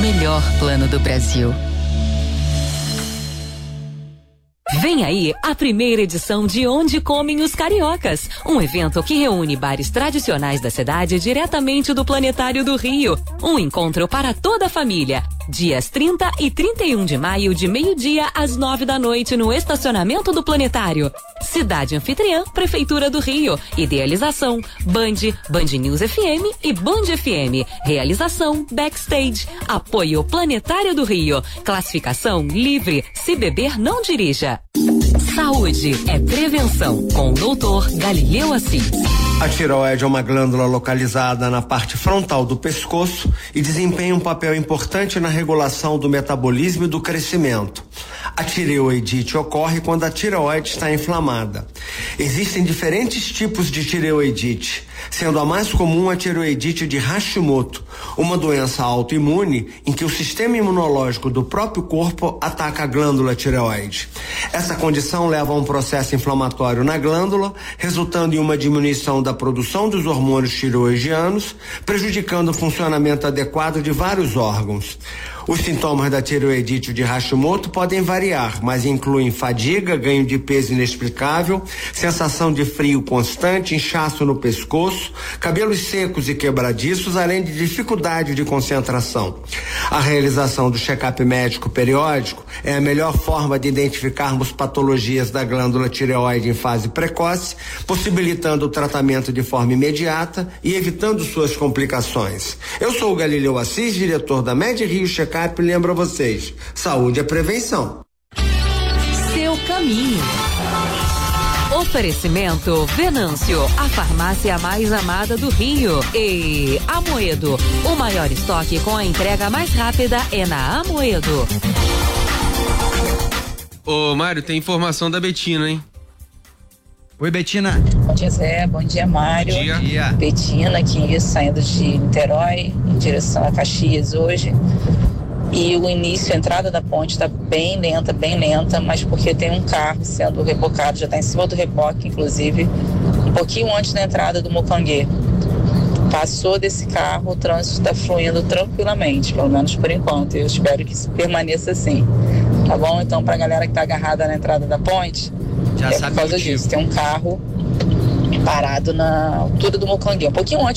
melhor plano do Brasil. Vem aí a primeira edição de Onde Comem os Cariocas, um evento que reúne bares tradicionais da cidade diretamente do Planetário do Rio. Um encontro para toda a família. Dias 30 e 31 de maio, de meio-dia às 9 da noite, no estacionamento do Planetário. Cidade Anfitriã, Prefeitura do Rio. Idealização, Band News FM e Band FM. Realização, Backstage. Apoio Planetário do Rio. Classificação livre. Se beber, não dirija. Saúde é prevenção, com o Dr. Galileu Assis. A tireoide é uma glândula localizada na parte frontal do pescoço e desempenha um papel importante na regulação do metabolismo e do crescimento. A tireoidite ocorre quando a tireoide está inflamada. Existem diferentes tipos de tireoidite, sendo a mais comum a tireoidite de Hashimoto, uma doença autoimune em que o sistema imunológico do próprio corpo ataca a glândula tireoide. Essa condição leva a um processo inflamatório na glândula, resultando em uma diminuição da produção dos hormônios tireoidianos, prejudicando o funcionamento adequado de vários órgãos. Os sintomas da tireoidite de Hashimoto podem variar, mas incluem fadiga, ganho de peso inexplicável, sensação de frio constante, inchaço no pescoço, cabelos secos e quebradiços, além de dificuldade de concentração. A realização do check-up médico periódico é a melhor forma de identificarmos patologias da glândula tireoide em fase precoce, possibilitando o tratamento de forma imediata e evitando suas complicações. Eu sou o Galileu Assis, diretor da Med Rio Check-up, e lembro a vocês, saúde é prevenção. Seu caminho. Oferecimento Venâncio, a farmácia mais amada do Rio. E Amoedo, o maior estoque com a entrega mais rápida é na Amoedo. Ô Mário, tem informação da Betina, hein? Oi, Betina. Bom dia, Zé. Bom dia, Mário. Bom dia. Betina aqui, saindo de Niterói, em direção a Caxias hoje. E o início, a entrada da ponte está bem lenta, mas porque tem um carro sendo rebocado, já está em cima do reboque, inclusive, um pouquinho antes da entrada do Mucanguê. Passou desse carro, o trânsito está fluindo tranquilamente, pelo menos por enquanto. Eu espero que isso permaneça assim. Tá bom? Então, para a galera que está agarrada na entrada da ponte, já é sabe por causa disso. Tem um carro parado na altura do Mucanguê, um pouquinho antes